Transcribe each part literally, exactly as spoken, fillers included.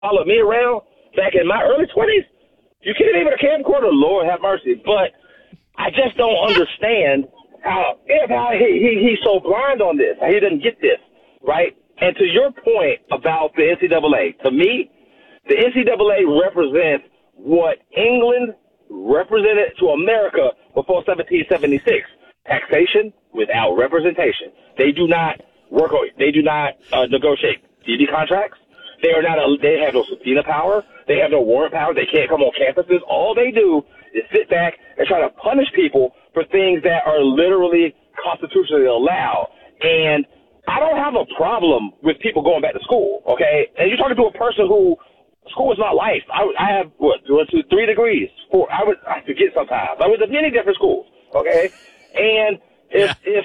followed me around back in my early twenties, you can't even a camcorder. Lord have mercy. But I just don't understand how, if how he, he he's so blind on this. How he doesn't get this, right? And to your point about the N C double A, to me, the N C double A represents what England represented to America before seventeen seventy-six. Taxation without representation. They do not work on, they do not uh, negotiate T V contracts. They are not a, they have no subpoena power. They have no warrant power. They can't come on campuses. All they do is sit back and try to punish people for things that are literally constitutionally allowed. And I don't have a problem with people going back to school, okay? And you're talking to a person who, school is not life. I, I have, what, one, two, three degrees. Four, I, would, I forget sometimes. I went to many different schools, okay? And if yeah. if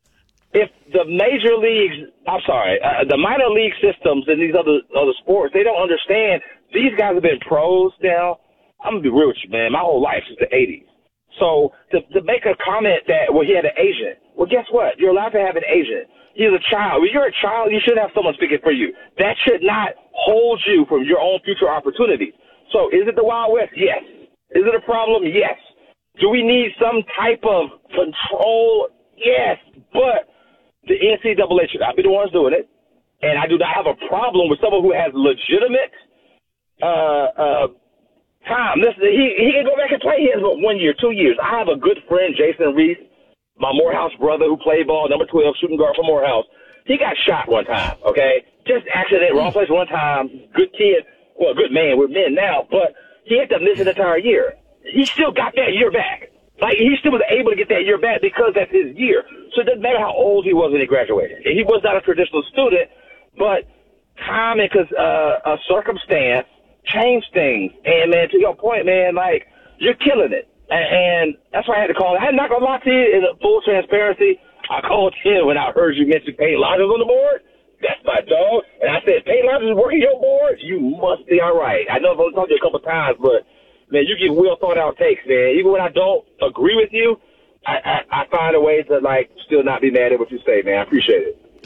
if the major leagues, I'm sorry, uh, the minor league systems in these other other sports, they don't understand. These guys have been pros now. I'm gonna be real with you, man. My whole life since the eighties. So to to make a comment that well he had an agent. Well, guess what? You're allowed to have an agent. He's a child. When you're a child, you should have someone speaking for you. That should not hold you from your own future opportunities. So is it the Wild West? Yes. Is it a problem? Yes. Do we need some type of control? Yes, but the N C double A should not be the ones doing it, and I do not have a problem with someone who has legitimate uh, uh, time. Listen, he he can go back and play. He has one year, two years. I have a good friend, Jason Reese, my Morehouse brother who played ball, number twelve, shooting guard for Morehouse. He got shot one time, okay? Just accident, wrong place one time. Good kid, well, good man. We're men now, but he had to miss an entire year. He still got that year back. Like, he still was able to get that year back because that's his year. So it doesn't matter how old he was when he graduated. He was not a traditional student, but time and uh, a circumstance changed things. And, man, to your point, man, like, you're killing it. And, and that's why I had to call. I'm not going to lie to you, in full transparency, I called him when I heard you mention Payne Lodges on the board. That's my dog. And I said, Payne Lodges is working your board? You must be all right. I know I've only talked to you a couple of times, but man, you give well thought out takes, man. Even when I don't agree with you, I, I, I find a way to, like, still not be mad at what you say, man. I appreciate it.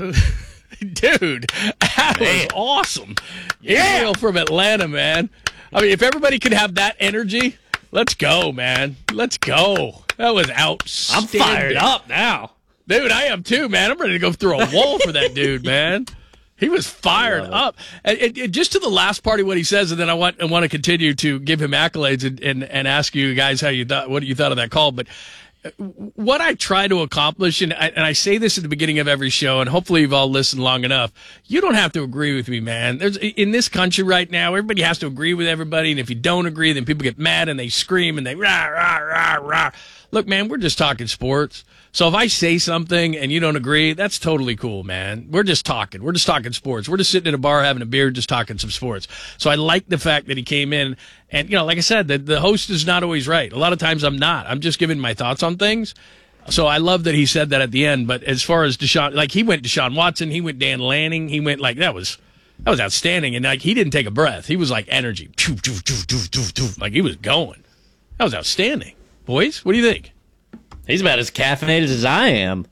Dude, that man. was awesome. Yeah. Gail from Atlanta, man. I mean, if everybody could have that energy, let's go, man. Let's go. That was outstanding. I'm fired up now. Dude, I am too, man. I'm ready to go through a wall for that dude, man. He was fired up. And, and, and just to the last part of what he says, and then I want I want to continue to give him accolades and, and, and ask you guys how you thought, what you thought of that call. But what I try to accomplish, and I, and I say this at the beginning of every show, and hopefully you've all listened long enough, you don't have to agree with me, man. There's in this country right now, everybody has to agree with everybody, and if you don't agree, then people get mad and they scream and they rah, rah, rah, rah. Look, man, we're just talking sports. So if I say something and you don't agree, that's totally cool, man. We're just talking. We're just talking sports. We're just sitting in a bar having a beer, just talking some sports. So I like the fact that he came in. And, you know, like I said, the, the host is not always right. A lot of times I'm not. I'm just giving my thoughts on things. So I love that he said that at the end. But as far as Deshaun, like he went Deshaun Watson, he went Dan Lanning, he went like that was that was outstanding. And like he didn't take a breath. He was like energy. Like he was going. That was outstanding. Boys, what do you think? He's about as caffeinated as I am.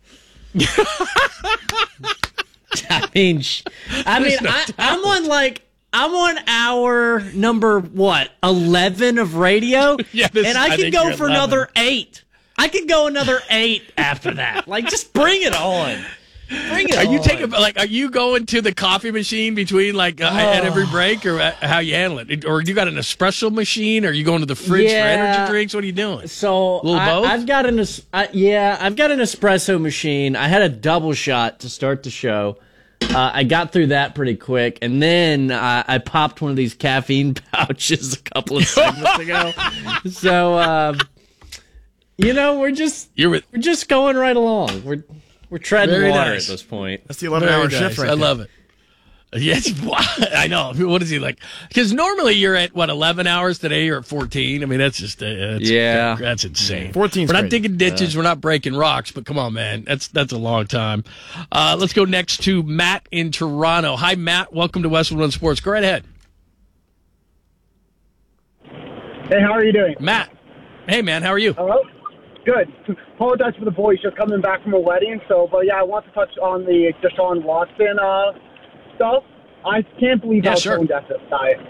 I mean, I mean, no I, I'm on like I'm on hour number what eleven of radio, yeah, this, and I, I can go for eleven. Another eight. I could go another eight after that. Like, just bring it on. Bring it are on. you taking like? Are you going to the coffee machine between like uh, oh. at every break, or how you handle it? Or you got an espresso machine? Or are you going to the fridge yeah. for energy drinks? What are you doing? So a little I, both? I've got an uh, yeah, I've got an espresso machine. I had a double shot to start the show. Uh, I got through that pretty quick, and then uh, I popped one of these caffeine pouches a couple of segments ago. So uh, you know, we're just You're with- we're just going right along. We're We're treading Very water nice. at this point. That's the eleven-hour nice. shift right I there. love it. Yes, I know. What is he like? Because normally you're at, what, eleven hours today or fourteen? I mean, that's just, uh, that's, yeah. that's insane. fourteen's We're not crazy. digging ditches. Uh, We're not breaking rocks, but come on, man. That's that's a long time. Uh, let's go next to Matt in Toronto. Hi, Matt. Welcome to Westwood One Sports. Go right ahead. Hey, how are you doing? Matt. Hey, man. How are you? Hello? Good. Apologize for the voice, just coming back from a wedding. So, but yeah, I want to touch on the Deshaun Watson uh, stuff. I can't believe Yeah, how sure. tone deaf this guy.